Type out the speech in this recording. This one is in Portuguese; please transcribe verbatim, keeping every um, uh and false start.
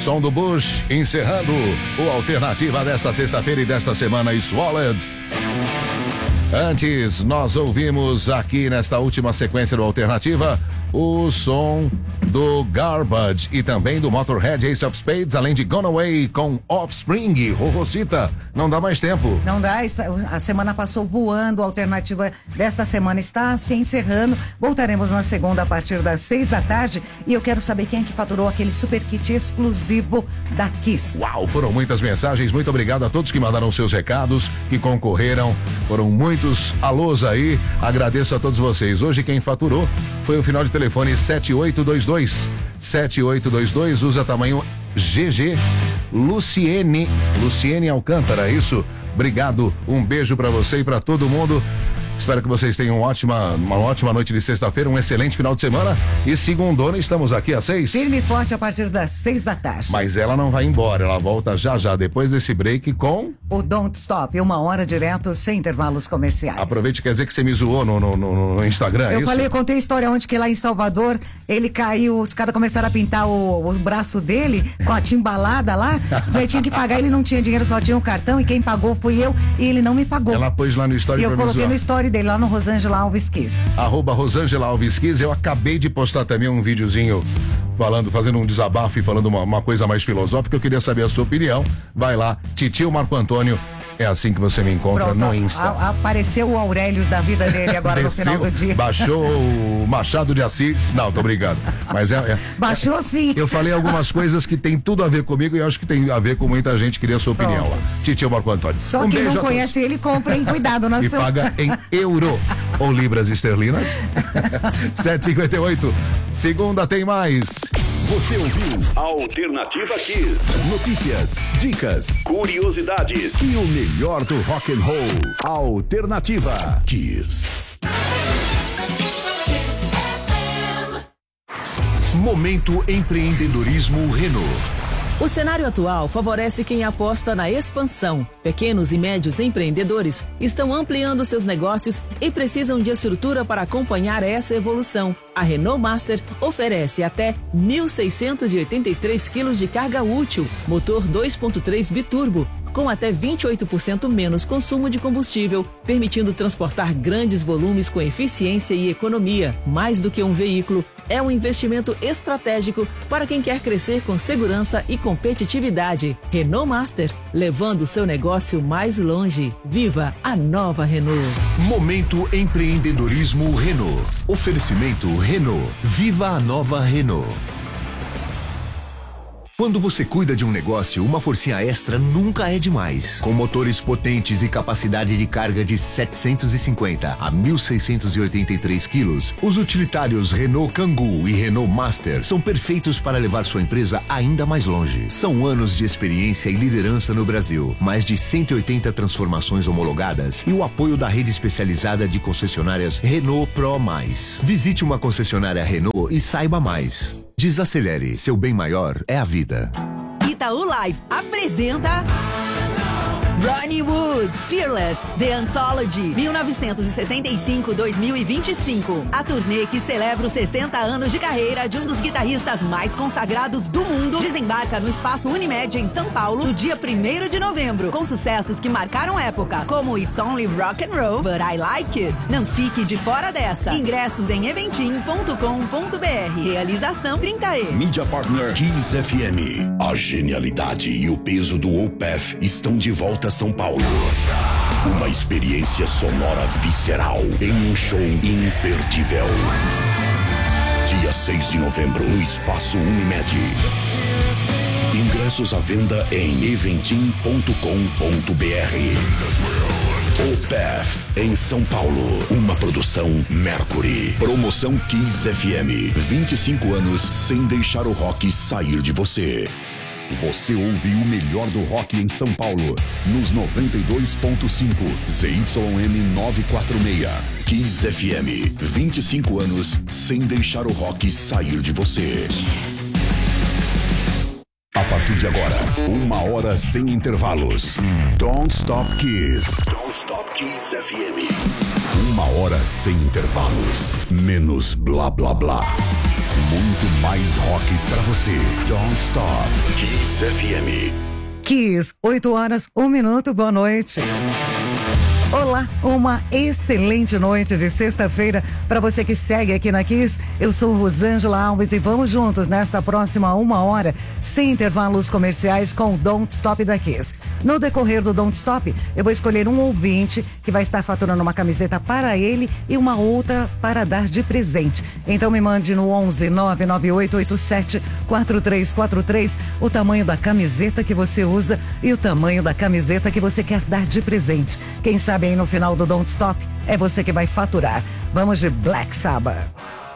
som do Bush, encerrando o Alternativa desta sexta-feira e desta semana, Swallowed. Antes, nós ouvimos aqui nesta última sequência do Alternativa o som do Garbage e também do Motorhead Ace of Spades, além de Gone Away com Offspring. Rorocita, não dá mais tempo. Não dá, a semana passou voando, a Alternativa desta semana está se encerrando. Voltaremos na segunda a partir das seis da tarde e eu quero saber quem é que faturou aquele super kit exclusivo da Kiss. Uau, foram muitas mensagens, muito obrigado a todos que mandaram seus recados, que concorreram, foram muitos alôs aí, agradeço a todos vocês. Hoje quem faturou foi o final de telefone sete oito dois dois. sete oito dois dois, usa tamanho G G. Luciene, Luciene Alcântara, isso. Obrigado, um beijo pra você e pra todo mundo. Espero que vocês tenham uma ótima, uma ótima noite de sexta-feira, um excelente final de semana. E segundona, estamos aqui às seis. Firme e forte a partir das seis da tarde. Mas ela não vai embora, ela volta já já, depois desse break com... o Don't Stop, uma hora direto, sem intervalos comerciais. Aproveite, quer dizer que você me zoou no, no, no, no Instagram, é Eu isso? falei, eu contei a história ontem que lá em Salvador, ele caiu, os caras começaram a pintar o, o braço dele com a timbalada lá, ele tinha que pagar, ele não tinha dinheiro, só tinha um cartão, e quem pagou fui eu, e ele não me pagou. Ela pôs lá no story E eu pra me coloquei zoar. no story dele, lá no Rosângela Alves Kiss. Arroba Rosângela Alves Kiss. Eu acabei de postar também um videozinho falando, fazendo um desabafo e falando uma, uma coisa mais filosófica. Eu queria saber a sua opinião. Vai lá, Titio Marco Antônio. É assim que você me encontra. Pronto, no Insta. A, apareceu o Aurélio da vida dele agora no final do dia. Baixou o Machado de Assis. Não, tô brincando. Mas é, é Baixou sim. Eu falei algumas coisas que tem tudo a ver comigo e eu acho que tem a ver com muita gente. Queria a sua opinião. Pronto. Titio Marco Antônio. Só um quem beijo não conhece ele, compra em cuidado na e sua... paga em euro ou libras esterlinas. sete e cinquenta e oito. Segunda tem mais. Você ouviu Alternativa Kiss. Notícias, dicas, curiosidades e o melhor do rock and roll. Alternativa Kiss. Momento Empreendedorismo Renault. O cenário atual favorece quem aposta na expansão. Pequenos e médios empreendedores estão ampliando seus negócios e precisam de estrutura para acompanhar essa evolução. A Renault Master oferece até mil seiscentos e oitenta e três quilos de carga útil, motor dois ponto três biturbo, com até vinte e oito por cento menos consumo de combustível, permitindo transportar grandes volumes com eficiência e economia. Mais do que um veículo, é um investimento estratégico para quem quer crescer com segurança e competitividade. Renault Master, levando seu negócio mais longe. Viva a nova Renault. Momento Empreendedorismo Renault. Oferecimento Renault. Viva a nova Renault. Quando você cuida de um negócio, uma forcinha extra nunca é demais. Com motores potentes e capacidade de carga de setecentos e cinquenta a mil seiscentos e oitenta e três quilos, os utilitários Renault Kangoo e Renault Master são perfeitos para levar sua empresa ainda mais longe. São anos de experiência e liderança no Brasil, mais de cento e oitenta transformações homologadas e o apoio da rede especializada de concessionárias Renault Pro Mais. Visite uma concessionária Renault e saiba mais. Desacelere, seu bem maior é a vida. Itaú Live apresenta Ronnie Wood, Fearless, The Anthology, mil novecentos e sessenta e cinco a dois mil e vinte e cinco. A turnê que celebra os sessenta anos de carreira de um dos guitarristas mais consagrados do mundo desembarca no Espaço Unimed em São Paulo no dia primeiro de novembro, com sucessos que marcaram época, como It's Only Rock and Roll, But I Like It. Não fique de fora dessa. Ingressos em eventim ponto com ponto br. Realização trinta E. Mídia Partner Kiss F M. A genialidade e o peso do Opeth estão de volta a São Paulo. Uma experiência sonora visceral em um show imperdível. Dia seis de novembro no Espaço Unimed. Ingressos à venda em eventim ponto com ponto br. Opeth em São Paulo, uma produção Mercury. Promoção Kiss F M. vinte e cinco anos sem deixar o rock sair de você. Você ouve o melhor do rock em São Paulo, nos noventa e dois ponto cinco, Z Y M novecentos e quarenta e seis. Kiss F M, vinte e cinco anos sem deixar o rock sair de você. A partir de agora, uma hora sem intervalos. Don't Stop Kiss. Don't Stop Kiss F M. Uma hora sem intervalos. Menos blá blá blá. muito mais rock pra você. Don't Stop. Kiss F M. Kiss, oito horas, um minuto, boa noite. Olá, uma excelente noite de sexta-feira para você que segue aqui na Kiss. Eu sou Rosângela Alves e vamos juntos nessa próxima uma hora, sem intervalos comerciais, com o Don't Stop da Kiss. No decorrer do Don't Stop, eu vou escolher um ouvinte que vai estar faturando uma camiseta para ele e uma outra para dar de presente. Então me mande no onze nove nove oito oito sete quatro três quatro três o tamanho da camiseta que você usa e o tamanho da camiseta que você quer dar de presente. Quem sabe aí no final do Don't Stop é você que vai faturar. Vamos de Black Sabbath.